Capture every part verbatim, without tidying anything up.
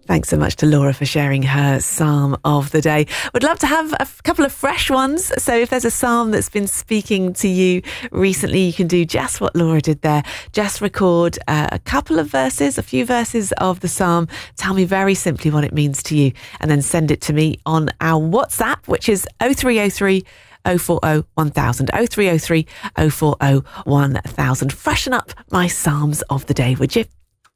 Thanks so much to Laura for sharing her psalm of the day. Would love to have a couple of fresh ones. So if there's a psalm that's been speaking to you recently, you can do just what Laura did there. Just record uh, a couple of verses, a few verses of the psalm. Tell me very simply what it means to you, and then send it to me on our WhatsApp, which is oh three oh three oh four oh one thousand, oh three oh three oh four oh one thousand. Freshen up my psalms of the day, would you?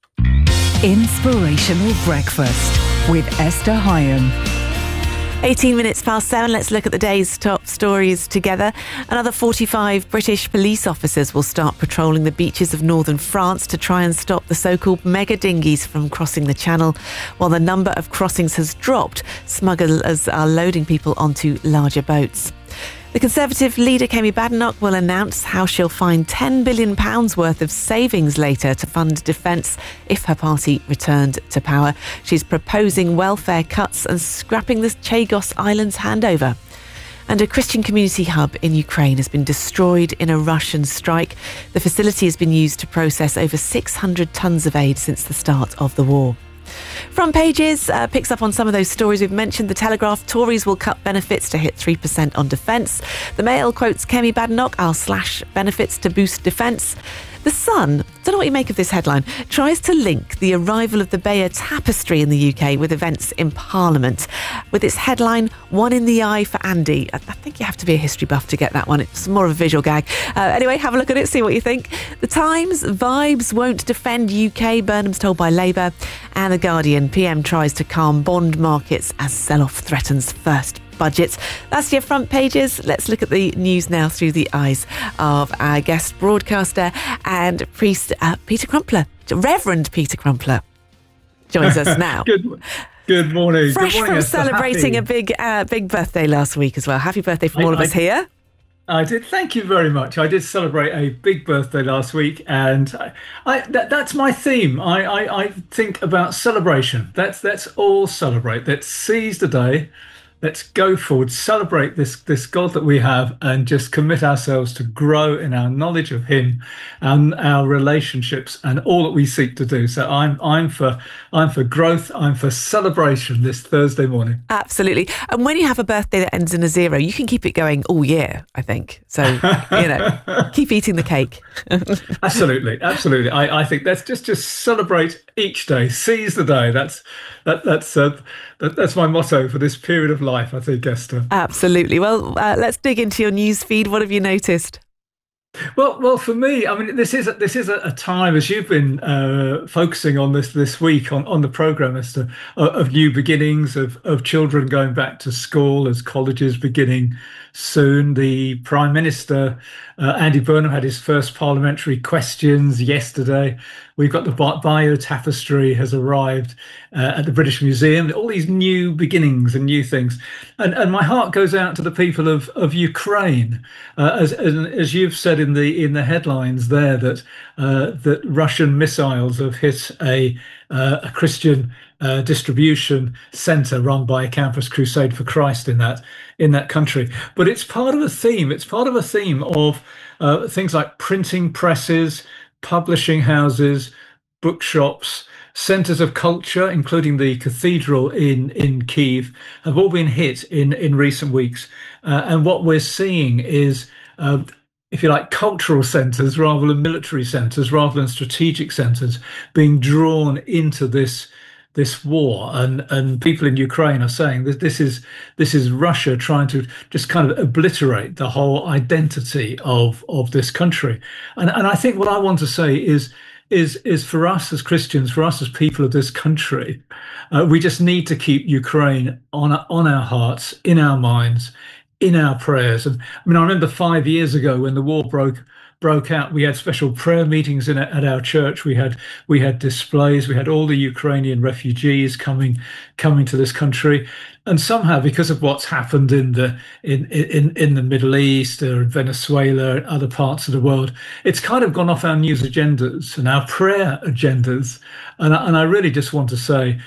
Inspirational Breakfast with Esther Hyam. eighteen minutes past seven. Let's look at the day's top stories together. Another forty-five British police officers will start patrolling the beaches of northern France to try and stop the so-called mega dinghies from crossing the channel. While the number of crossings has dropped, smugglers are loading people onto larger boats. The Conservative leader Kemi Badenoch will announce how she'll find ten billion pounds worth of savings later to fund defence if her party returned to power. She's proposing welfare cuts and scrapping the Chagos Islands handover. And a Christian community hub in Ukraine has been destroyed in a Russian strike. The facility has been used to process over six hundred tonnes of aid since the start of the war. Front Pages uh, picks up on some of those stories we've mentioned. The Telegraph: Tories will cut benefits to hit three percent on defence. The Mail quotes Kemi Badenoch: I'll slash benefits to boost defence. The Sun, don't know what you make of this headline, tries to link the arrival of the Beyer Tapestry in the U K with events in Parliament. With its headline, One in the Eye for Andy. I think you have to be a history buff to get that one. It's more of a visual gag. Uh, anyway, have a look at it, see what you think. The Times: Vibes won't defend U K, Burnham's told by Labour. And The Guardian: P M tries to calm bond markets as sell-off threatens first budget. That's your front pages. Let's look at the news now through the eyes of our guest broadcaster and priest, uh, Peter Crumpler. Reverend Peter Crumpler joins us now. Good, good morning. Fresh good morning, from Esther. celebrating Happy. a big, uh, big birthday last week as well. Happy birthday from I, all of I, us here. I did. Thank you very much. I did celebrate a big birthday last week, and I, I that, that's my theme. I, I, I think about celebration. That's that's all celebrate. Let's seize the day. Let's go forward, celebrate this this God that we have, and just commit ourselves to grow in our knowledge of Him and our relationships and all that we seek to do. So I'm I'm for I'm for growth. I'm for celebration this Thursday morning. Absolutely. And when you have a birthday that ends in a zero, you can keep it going all year, I think. So, you know, keep eating the cake. Absolutely, absolutely. I, I think let's just just celebrate each day, seize the day. That's that that's uh, that, that's my motto for this period of life, I think, Esther. Absolutely. Well, uh, let's dig into your news feed. What have you noticed? Well, well, for me, I mean, this is a, this is a, a time, as you've been uh, focusing on this this week on, on the programme, Esther, of, of new beginnings, of of children going back to school, as colleges beginning soon. The Prime Minister, uh, Andy Burnham, had his first parliamentary questions yesterday. We've got the Beyer Tapestry has arrived uh, at the British Museum. All these new beginnings and new things, and and my heart goes out to the people of of Ukraine, uh, as, as as you've said in the in the headlines there, that uh, that Russian missiles have hit a uh, a Christian uh, distribution centre run by Campus Crusade for Christ in that in that country. But it's part of a theme. It's part of a theme of uh, things like printing presses, publishing houses, bookshops, centres of culture, including the cathedral in, in Kyiv, have all been hit in, in recent weeks. Uh, and what we're seeing is, uh, if you like, cultural centres rather than military centres, rather than strategic centres, being drawn into this this war. And and people in Ukraine are saying that this is this is Russia trying to just kind of obliterate the whole identity of of this country. And and I think what I want to say is is is for us as Christians, for us as people of this country, uh, we just need to keep Ukraine on on our hearts, in our minds, in our prayers. And I mean, I remember five years ago when the war broke broke out, we had special prayer meetings in at our church. We had we had displays. We had all the Ukrainian refugees coming coming to this country, and somehow, because of what's happened in the in in in the Middle East or Venezuela and other parts of the world, it's kind of gone off our news agendas and our prayer agendas. And I, and I really just want to say,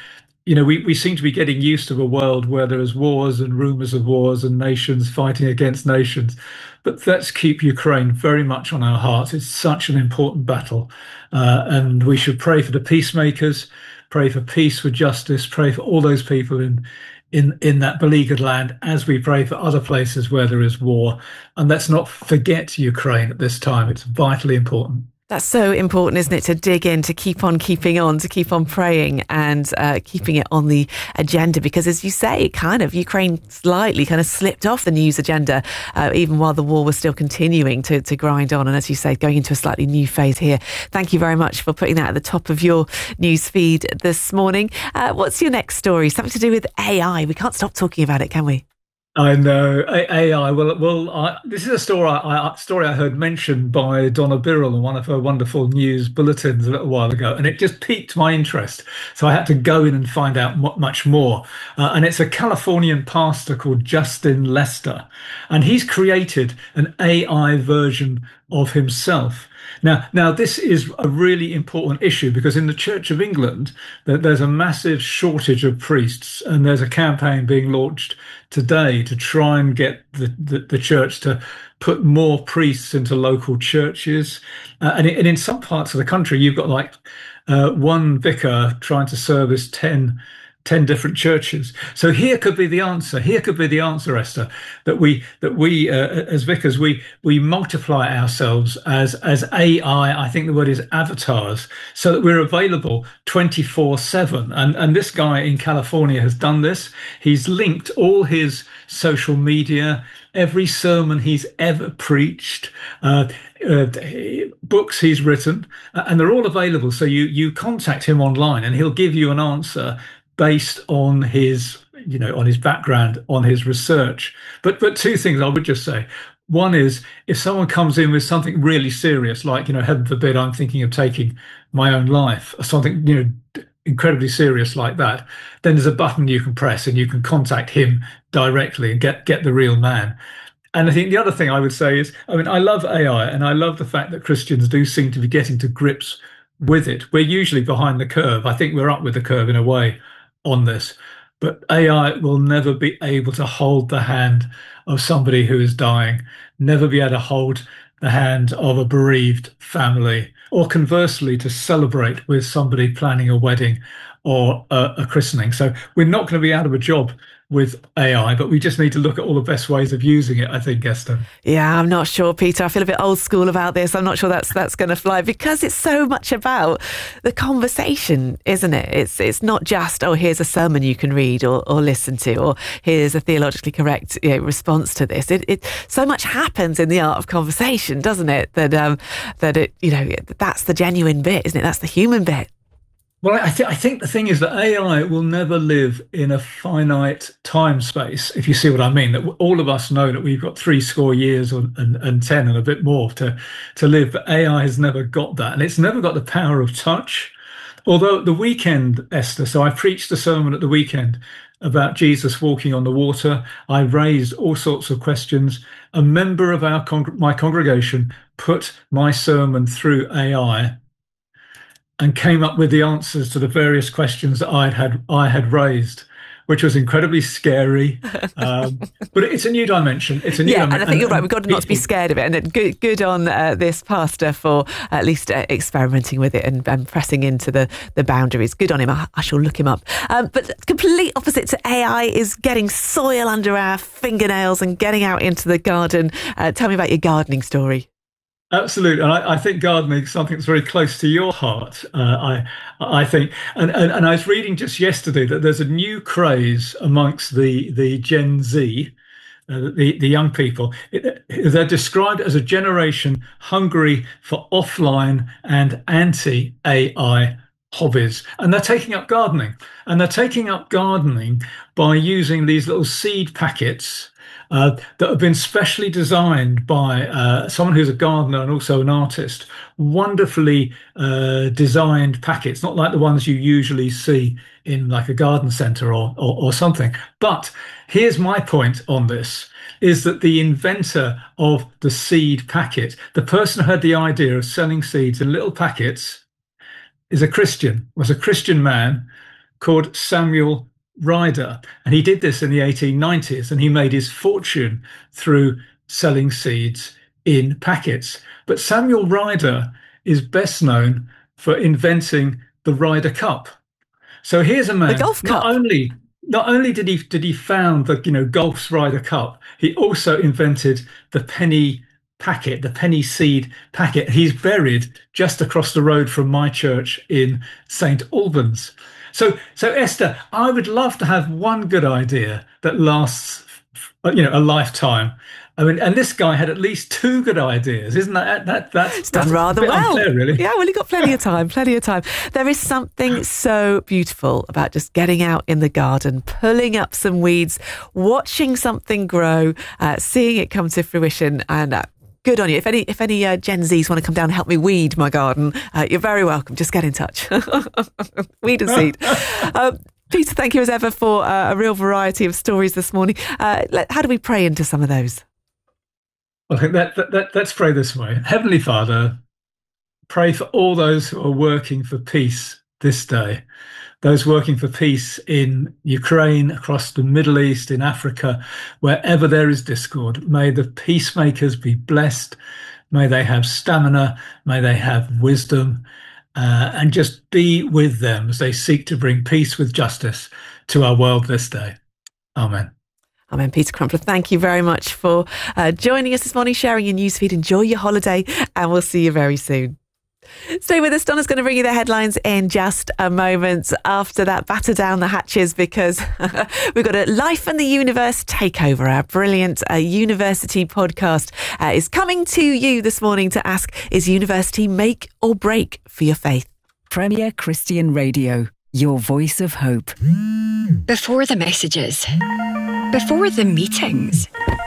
you know, we, we seem to be getting used to a world where there is wars and rumors of wars and nations fighting against nations. But let's keep Ukraine very much on our hearts. It's such an important battle. Uh, and we should pray for the peacemakers, pray for peace, for justice, pray for all those people in in in that beleaguered land as we pray for other places where there is war. And let's not forget Ukraine at this time. It's vitally important. That's so important, isn't it, to dig in, to keep on keeping on, to keep on praying and uh, keeping it on the agenda. Because as you say, kind of Ukraine slightly kind of slipped off the news agenda, uh, even while the war was still continuing to, to grind on. And as you say, going into a slightly new phase here. Thank you very much for putting that at the top of your news feed this morning. Uh, what's your next story? Something to do with A I. We can't stop talking about it, can we? I know A I. Well, well, I, this is a story I, story I heard mentioned by Donna Birrell in one of her wonderful news bulletins a little while ago, and it just piqued my interest. So I had to go in and find out much more. Uh, and it's a Californian pastor called Justin Lester, and he's created an A I version of himself. Now, now this is a really important issue because in the Church of England, there's a massive shortage of priests, and there's a campaign being launched today to try and get the, the, the church to put more priests into local churches. Uh, and, and in some parts of the country, you've got like uh, one vicar trying to service ten ten different churches. So here could be the answer. Here could be the answer, Esther, that we that we uh, as vicars we we multiply ourselves as as A I. I think the word is avatars, so that we're available twenty-four seven. And and this guy in California has done this. He's linked all his social media, every sermon he's ever preached, uh, uh, books he's written, uh, and they're all available. So you you contact him online, and he'll give you an answer based on his, you know, on his background, on his research. But but two things I would just say. One is if someone comes in with something really serious, like, you know, heaven forbid, I'm thinking of taking my own life, or something, you know, incredibly serious like that, then there's a button you can press and you can contact him directly and get get the real man. And I think the other thing I would say is, I mean, I love A I and I love the fact that Christians do seem to be getting to grips with it. We're usually behind the curve. I think we're up with the curve in a way on this, but A I will never be able to hold the hand of somebody who is dying, never be able to hold the hand of a bereaved family, or conversely to celebrate with somebody planning a wedding or a, a christening. So we're not going to be out of a job with A I, but we just need to look at all the best ways of using it, I think, Esther. Yeah, I'm not sure, Peter. I feel a bit old school about this. I'm not sure that's that's going to fly because it's so much about the conversation, isn't it? It's it's not just, oh, here's a sermon you can read or, or listen to, or here's a theologically correct, you know, response to this. It, it so much happens in the art of conversation, doesn't it? That um that it you know that's the genuine bit, isn't it? That's the human bit. Well, I, th- I think the thing is that A I will never live in a finite time space, if you see what I mean. That all of us know that we've got three score years or, and, and ten and a bit more to, to live, but A I has never got that. And it's never got the power of touch. Although at the weekend, Esther, so I preached a sermon at the weekend about Jesus walking on the water. I raised all sorts of questions. A member of our con- my congregation put my sermon through A I and came up with the answers to the various questions that I had I had raised, which was incredibly scary. Um, but it's a new dimension. It's a new yeah, dimension. and I think you're right. We've got not to be scared of it. And good, good on uh, this pastor for at least uh, experimenting with it and, and pressing into the, the boundaries. Good on him. I, I shall look him up. Um, but complete opposite to A I is getting soil under our fingernails and getting out into the garden. Uh, tell me about your gardening story. Absolutely, and I, I think gardening is something that's very close to your heart. Uh, I, I think, and, and and I was reading just yesterday that there's a new craze amongst the the Gen Z, uh, the the young people. It, they're described as a generation hungry for offline and anti-A I hobbies, and they're taking up gardening, and they're taking up gardening by using these little seed packets. Uh, that have been specially designed by uh, someone who's a gardener and also an artist. Wonderfully uh, designed packets, not like the ones you usually see in like a garden centre or, or or something. But here's my point on this, is that the inventor of the seed packet, the person who had the idea of selling seeds in little packets, is a Christian, was a Christian man called Samuel Ryder. And he did this in the eighteen nineties, and he made his fortune through selling seeds in packets. But Samuel Ryder is best known for inventing the Ryder Cup. So here's a man, the golf cup. not only not only did he did he found the you know golf's Ryder Cup, he also invented the penny packet, the penny seed packet. He's buried just across the road from my church in Saint Albans. So, so Esther, I would love to have one good idea that lasts, you know, a lifetime. I mean, and this guy had at least two good ideas, isn't that? That that's it's done that's rather well, unfair, really. Yeah, well, you got plenty of time, plenty of time. There is something so beautiful about just getting out in the garden, pulling up some weeds, watching something grow, uh, seeing it come to fruition, and. Uh, Good on you. If any if any uh, Gen Zs want to come down and help me weed my garden, uh, you're very welcome. Just get in touch. Weed and seed. Uh, Peter, thank you as ever for uh, a real variety of stories this morning. Uh, let, how do we pray into some of those? Well, I think that, that, that, let's pray this way. Heavenly Father, pray for all those who are working for peace this day. Those working for peace in Ukraine, across the Middle East, in Africa, wherever there is discord. May the peacemakers be blessed. May they have stamina. May they have wisdom. Uh, and just be with them as they seek to bring peace with justice to our world this day. Amen. Amen. Peter Crumpler, thank you very much for uh, joining us this morning, sharing your newsfeed. Enjoy your holiday, and we'll see you very soon. Stay with us. Donna's going to bring you the headlines in just a moment. After that, batter down the hatches, because we've got a Life and the Universe takeover. Our brilliant uh, university podcast uh, is coming to you this morning to ask, is university make or break for your faith? Premier Christian Radio, your voice of hope. Before the messages, before the meetings,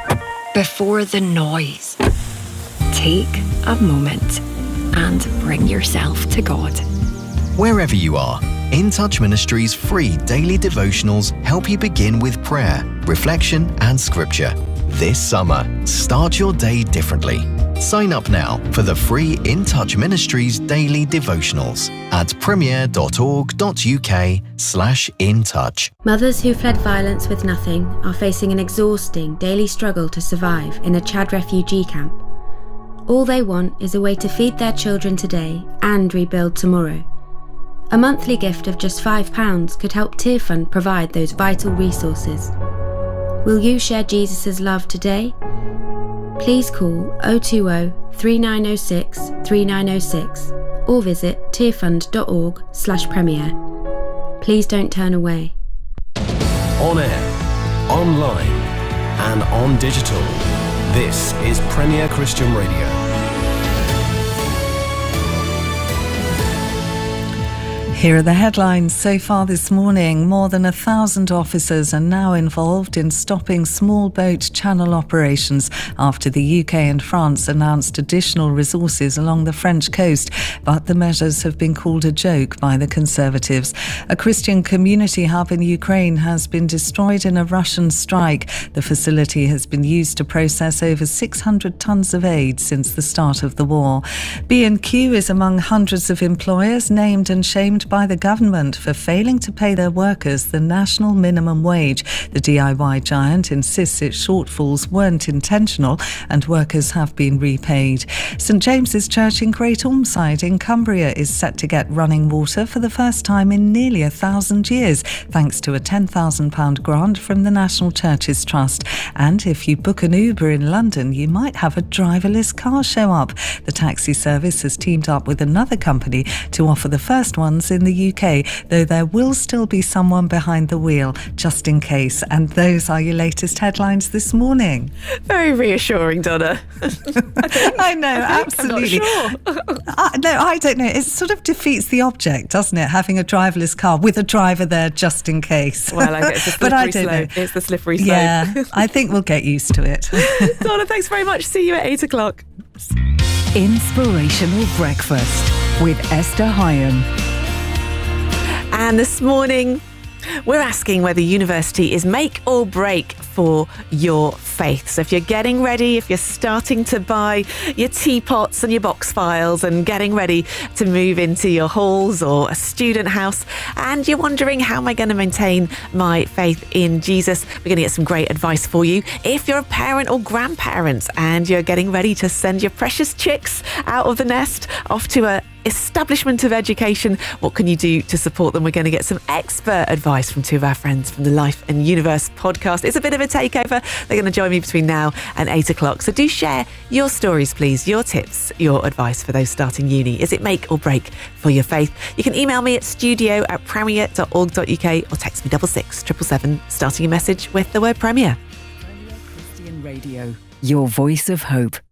before the noise, take a moment and bring yourself to God. Wherever you are, In Touch Ministries' free daily devotionals help you begin with prayer, reflection, and scripture. This summer, start your day differently. Sign up now for the free In Touch Ministries daily devotionals at premier.org.uk slash in touch. Mothers who fled violence with nothing are facing an exhausting daily struggle to survive in a Chad refugee camp. All they want is a way to feed their children today and rebuild tomorrow. A monthly gift of just five pounds could help Tearfund provide those vital resources. Will you share Jesus' love today? Please call oh two oh, three nine oh six, three nine oh six or visit tearfund.org slash premier. Please don't turn away. On air, online and on digital. This is Premier Christian Radio. Here are the headlines so far this morning. More than a thousand officers are now involved in stopping small boat channel operations after the U K and France announced additional resources along the French coast. But the measures have been called a joke by the Conservatives. A Christian community hub in Ukraine has been destroyed in a Russian strike. The facility has been used to process over six hundred tonnes of aid since the start of the war. B and Q is among hundreds of employers named and shamed by the government for failing to pay their workers the national minimum wage. The D I Y giant insists its shortfalls weren't intentional and workers have been repaid. St James's Church in Great Ormside in Cumbria is set to get running water for the first time in nearly a thousand years, thanks to a ten thousand pounds grant from the National Churches Trust. And if you book an Uber in London, you might have a driverless car show up. The taxi service has teamed up with another company to offer the first ones in the U K, though there will still be someone behind the wheel, just in case. And those are your latest headlines this morning. Very reassuring, Donna. I, I know, I absolutely. I'm not sure. I, no, I don't know. It sort of defeats the object, doesn't it? Having a driverless car with a driver there just in case. Well, I guess it's the but I slippery don't slope. know. It's the slippery slope. Yeah, I think we'll get used to it. Donna, thanks very much. See you at eight o'clock. Inspirational Breakfast with Esther Hyam. And this morning, We're asking whether university is make or break for your faith. So if you're getting ready, if you're starting to buy your teapots and your box files and getting ready to move into your halls or a student house, and you're wondering, how am I going to maintain my faith in Jesus? We're going to get some great advice for you. If you're a parent or grandparent and you're getting ready to send your precious chicks out of the nest off to a establishment of education, what can you do to support them? We're going to get some expert advice from two of our friends from the Life and Universe podcast. It's a bit of a takeover. They're going to join me between now and eight o'clock. So do share your stories, please, your tips, your advice for those starting uni. Is it make or break for your faith? You can email me at studio at premier dot org dot uk or text me double six triple seven, starting a message with the word Premier. Premier Christian Radio, your voice of hope.